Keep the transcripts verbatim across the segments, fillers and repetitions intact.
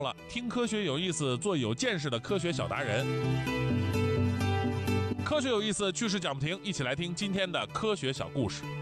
了，听科学有意思，做有见识的科学小达人。科学有意思，趣事讲不停，一起来听今天的科学小故事。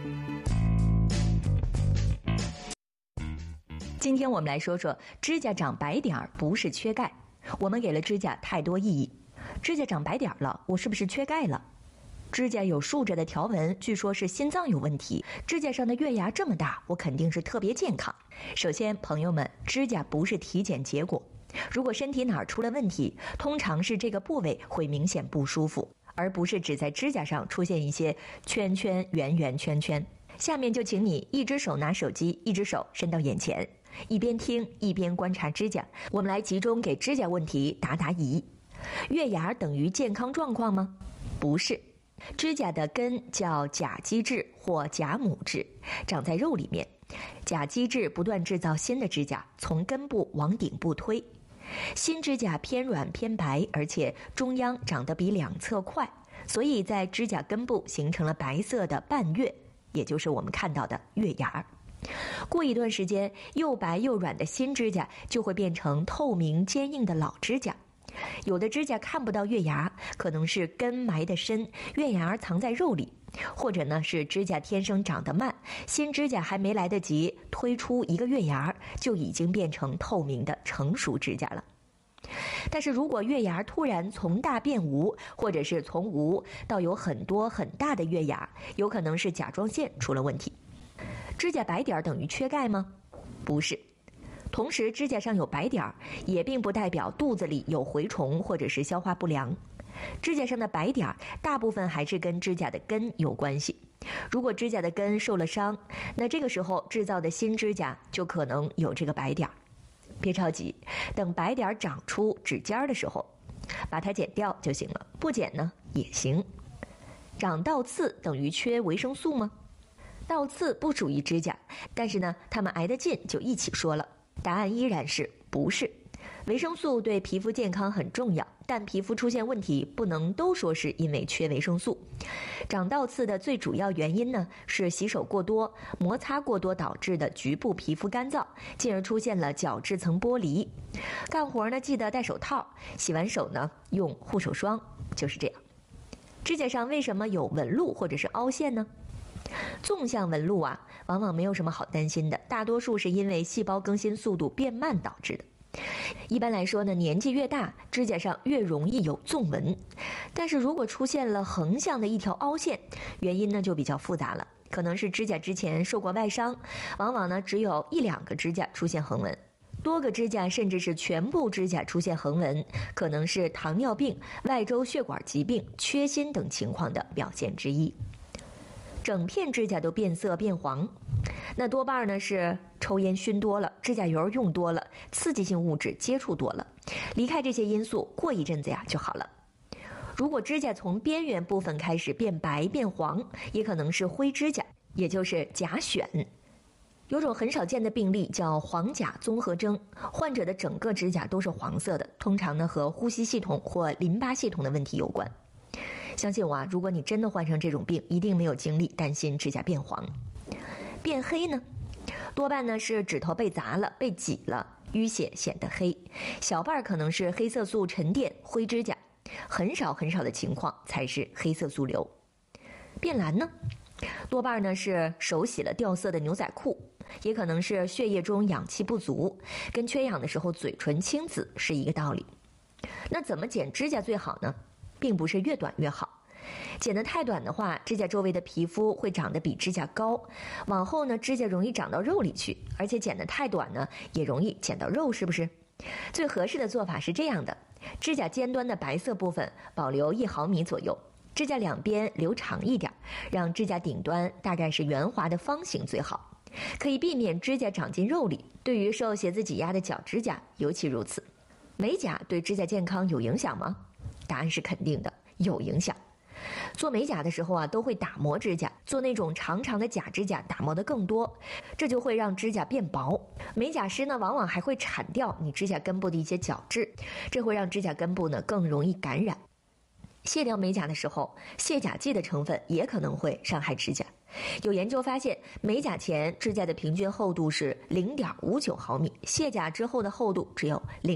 今天我们来说说指甲长白点儿不是缺钙。我们给了指甲太多意义，指甲长白点儿了，我是不是缺钙了？指甲有竖着的条纹，据说是心脏有问题。指甲上的月牙这么大，我肯定是特别健康。首先，朋友们，指甲不是体检结果。如果身体哪儿出了问题，通常是这个部位会明显不舒服，而不是只在指甲上出现一些圈圈、圆圆、圈圈。下面就请你一只手拿手机，一只手伸到眼前，一边听一边观察指甲。我们来集中给指甲问题答答疑。月牙等于健康状况吗？不是。指甲的根叫甲基质或甲母质，长在肉里面。甲基质不断制造新的指甲，从根部往顶部推。新指甲偏软偏白，而且中央长得比两侧快，所以在指甲根部形成了白色的半月，也就是我们看到的月牙。过一段时间，又白又软的新指甲就会变成透明坚硬的老指甲。有的指甲看不到月牙，可能是根埋得深，月牙藏在肉里，或者呢是指甲天生长得慢，新指甲还没来得及推出一个月牙，就已经变成透明的成熟指甲了。但是如果月牙突然从大变无，或者是从无到有很多很大的月牙，有可能是甲状腺出了问题。指甲白点等于缺钙吗？不是。同时，指甲上有白点儿，也并不代表肚子里有蛔虫或者是消化不良。指甲上的白点儿，大部分还是跟指甲的根有关系。如果指甲的根受了伤，那这个时候制造的新指甲就可能有这个白点儿。别着急，等白点儿长出指尖的时候，把它剪掉就行了，不剪呢也行。长倒刺等于缺维生素吗？倒刺不属于指甲，但是呢，它们挨得近就一起说了。答案依然是不是。维生素对皮肤健康很重要，但皮肤出现问题不能都说是因为缺维生素。长倒刺的最主要原因呢，是洗手过多、摩擦过多导致的局部皮肤干燥，进而出现了角质层剥离。干活呢记得戴手套，洗完手呢用护手霜，就是这样。指甲上为什么有纹路或者是凹陷呢？纵向纹路啊，往往没有什么好担心的，大多数是因为细胞更新速度变慢导致的。一般来说呢，年纪越大，指甲上越容易有纵纹。但是如果出现了横向的一条凹陷，原因呢就比较复杂了，可能是指甲之前受过外伤，往往呢只有一两个指甲出现横纹。多个指甲甚至是全部指甲出现横纹，可能是糖尿病、外周血管疾病、缺锌等情况的表现之一。整片指甲都变色变黄，那多半呢是抽烟熏多了，指甲油用多了，刺激性物质接触多了，离开这些因素，过一阵子呀就好了。如果指甲从边缘部分开始变白变黄，也可能是灰指甲，也就是甲癣。有种很少见的病例叫黄甲综合征，患者的整个指甲都是黄色的，通常呢和呼吸系统或淋巴系统的问题有关。相信我啊，如果你真的患上这种病，一定没有精力担心指甲变黄。变黑呢，多半呢是指头被砸了、被挤了，淤血显得黑，小半可能是黑色素沉淀、灰指甲，很少很少的情况才是黑色素瘤。变蓝呢，多半呢是手洗了掉色的牛仔裤，也可能是血液中氧气不足，跟缺氧的时候嘴唇青紫是一个道理。那怎么剪指甲最好呢？并不是越短越好，剪得太短的话，指甲周围的皮肤会长得比指甲高，往后呢，指甲容易长到肉里去，而且剪得太短呢，也容易剪到肉，是不是？最合适的做法是这样的：指甲尖端的白色部分保留一毫米左右，指甲两边留长一点，让指甲顶端大概是圆滑的方形最好，可以避免指甲长进肉里。对于受鞋子挤压的脚指甲尤其如此。美甲对指甲健康有影响吗？答案是肯定的，有影响。做美甲的时候啊，都会打磨指甲，做那种长长的假指甲打磨的更多，这就会让指甲变薄。美甲师呢，往往还会铲掉你指甲根部的一些角质，这会让指甲根部呢更容易感染。卸掉美甲的时候，卸甲剂的成分也可能会伤害指甲。有研究发现，美甲前指甲的平均厚度是零点五九毫米，卸甲之后的厚度只有零。